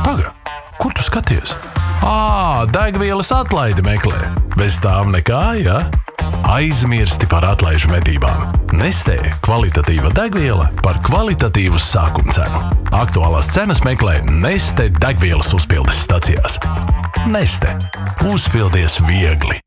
Paga, kur tu skaties? Degvielas atlaidi meklē. Bez tām nekā, ja? Aizmirsti par atlaižu medībām. Nestē kvalitatīva degviela par kvalitatīvu sākumcenu. Aktuālās cenas meklē Neste degvielas uzpildes stacijās. Neste. Uzpildies viegli.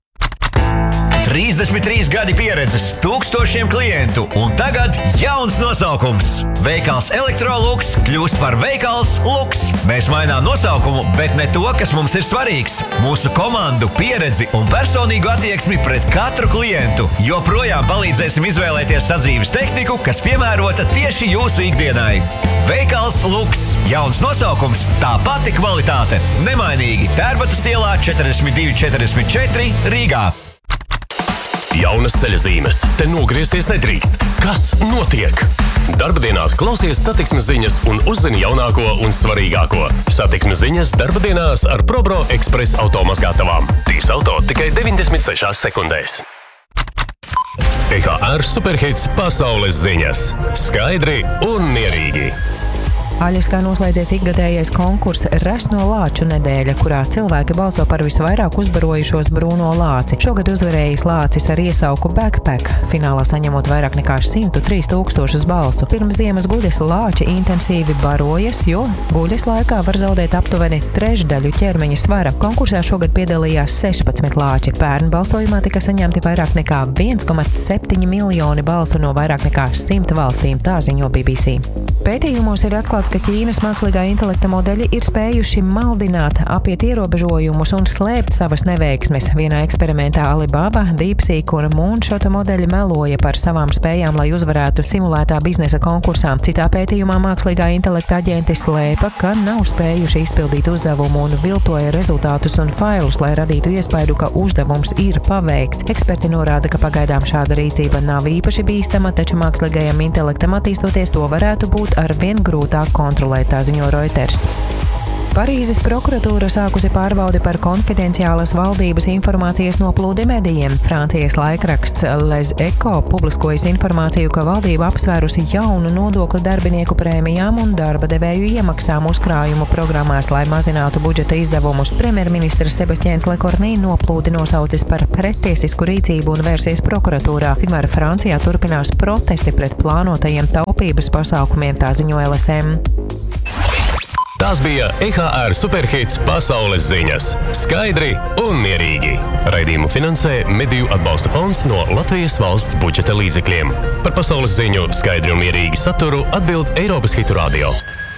33 gadi pieredzes, tūkstošiem klientu un tagad jauns nosaukums. Veikals Elektrolux kļūst par Veikals Lux. Mēs mainām nosaukumu, bet ne to, kas mums ir svarīgs. Mūsu komandu, pieredzi un personīgu attieksmi pret katru klientu. Joprojām palīdzēsim izvēlēties sadzīves tehniku, kas piemērota tieši jūsu ikdienai. Veikals Lux. Jauns nosaukums, tā pati kvalitāte. Nemainīgi Tērbatas ielā 4244 Rīgā. Jaunas ceļazīmes. Te nogriezties nedrīkst. Kas notiek? Darbadienās klausies satiksmes ziņas un uzzini jaunāko un svarīgāko. Satiksmes ziņas darbadienās ar ProBro Express automazgātavām. Tīrs auto tikai 96 sekundēs. EHR Superhits pasaules ziņas. Skaidri un mierīgi. Aļaskā noslēdzies ikgadējais konkurss Resno lāču nedēļa, kurā cilvēki balso par visvairāk uzbarojušos brūno lāci. Šogad uzvarējis lācis ar iesauku Backpack, finālā saņemot vairāk nekā 103 000 balsu. Pirms ziemas guļas lāči intensīvi barojas, jo guļas laikā var zaudēt aptuveni trešdaļu ķermeņa svara. Konkursā šogad piedalījās 16 lāči. Pērn balsojumā tika saņemti vairāk nekā 1,7 miljoni balsu no vairāk nekā 100 valstīm, tā ziņo BBC. Pētījumos ir atklāts, ka Ķīnas mākslīgā intelekta modeļi ir spējuši maldināt, apiet ierobežojumus un slēpt savas neveiksmes. Vienā eksperimentā Alibaba, DeepSeek un Moonshot modeļi meloja par savām spējām, lai uzvarētu simulētā biznesa konkursā. Citā pētījumā mākslīgā intelekta aģenti slēpa, ka nav spējuši izpildīt uzdevumu un viltoja rezultātus un failus, lai radītu iespaidu, ka uzdevums ir paveikts. Eksperti norāda, ka pagaidām šāda rīcība nav īpaši bīstama, taču mākslīgajam intelektam attīstoties to varētu būt arvien grūtāk kontrolēt, tā ziņo Reuters. Parīzes prokuratūra sākusi pārbaudi par konfidenciālas valdības informācijas noplūdi medijiem. Francijas laikraksts Les Echo publiskojas informāciju, ka valdība apsvērusi jaunu nodokli darbinieku prēmijām un darba devēju iemaksām uzkrājumu programmās, lai mazinātu budžeta izdevumus. Premjerministrs Sebastians Lecornu noplūdi nosaucis par pretiesisku rīcību un vērsies prokuratūrā. Tikmēr Francijā turpinās protesti pret plānotajiem taupības pasākumiem, tā ziņo LSM. Tās bija EHR Superhits pasaules ziņas. Skaidri un mierīgi. Raidījumu finansē Mediju atbalsta fonds no Latvijas valsts budžeta līdzekļiem. Par pasaules ziņu skaidri un mierīgi saturu atbild Eiropas Hitu Radio.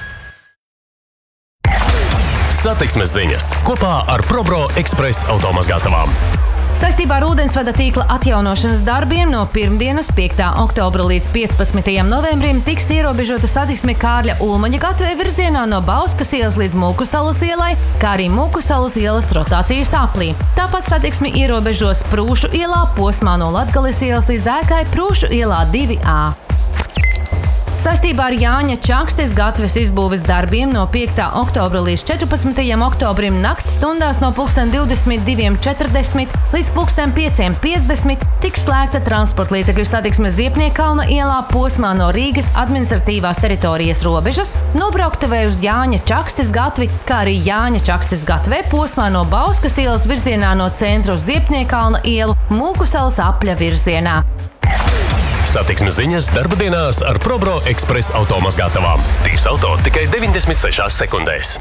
Satiksmes ziņas kopā ar ProBro Express automazgātavām. Saistībā ar ūdensvada tīkla atjaunošanas darbiem no pirmdienas 5. oktobra līdz 15. novembrim tiks ierobežota satiksme Kārļa Ulmaņa gatavē virzienā no Bauskas ielas līdz Mūkusalas ielai, kā arī Mūkusalas ielas rotācijas aplī. Tāpat satiksmi ierobežos Prūšu ielā posmā no Latgales ielas līdz Ēkai Prūšu ielā 2A. Saistībā ar Jāņa Čakstes gatves izbūves darbiem no 5. oktobra līdz 14. oktobrim nakts stundās no 22:40 līdz 5:50 tiks slēgta transporta līdzekļu satiksme Ziepniekalna ielā posmā no Rīgas administratīvās teritorijas robežas, nobrauktuvē uz Jāņa Čakstes gatvi, kā arī Jāņa Čakstes gatvē posmā no Bauskas ielas virzienā no centra uz Ziepniekalna ielu Mūkusalas apļa virzienā. Satiksmes ziņas darbadienās ar ProBro Express automazgātavām. Tīrs auto tikai 96 sekundēs.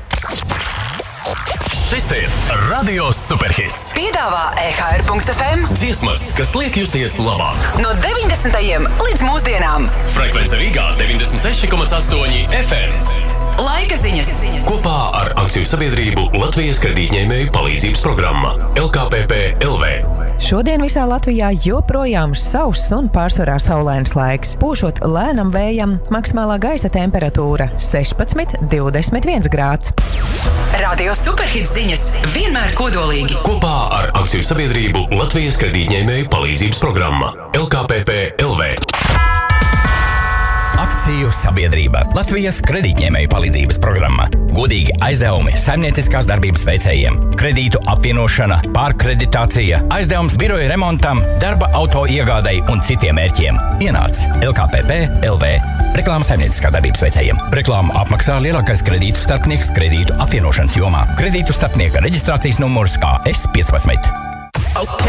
Šis ir Radio Superhits. Piedāvā EHR.FM Dziesmas, kas liek justies labāk. no 90. līdz mūsdienām. Frekvence Rīgā 96,8 FM. Laika ziņas. Kopā ar akciju sabiedrību Latvijas kredītņēmēju palīdzības programma LKPP LV. Šodien visā Latvijā joprojām sauss un pārsvarā saulains laiks. Pūšot lēnam vējam, maksimālā gaisa temperatūra 16–21 grāds. Radio Superhits ziņas vienmēr kodolīgi. Kopā ar akciju sabiedrību Latvijas kredītņēmēju palīdzības programma LKPP LV. Akciju sabiedrība Latvijas kredītņēmēju palīdzības programma. godīgi aizdevumi saimnieciskās darbības veicējiem, kredītu apvienošana, pārkreditācija, aizdevums biroja remontam, darba auto iegādei un citiem mērķiem. Ienāc LKPP LV. Reklāma saimnieciskā darbības veicējiem. Reklāmu apmaksā lielākais kredītu starpnieks kredītu apvienošanas jomā. Kredītu starpnieka reģistrācijas numurs KS15. Okay.